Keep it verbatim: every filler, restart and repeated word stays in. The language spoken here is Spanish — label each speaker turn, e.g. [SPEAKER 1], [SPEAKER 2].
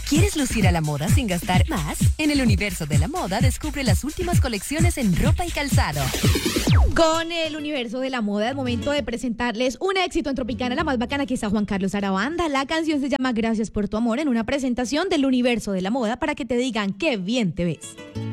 [SPEAKER 1] ¿Quieres lucir a la moda sin gastar más? En el universo de la moda descubre las últimas colecciones en ropa y calzado.
[SPEAKER 2] Con el universo de la moda, es momento de presentarles un éxito en Tropicana, la más bacana. Aquí está Juan Carlos Arabanda. La canción se llama Gracias por tu amor, en una presentación del universo de la moda para que te digan qué bien te ves.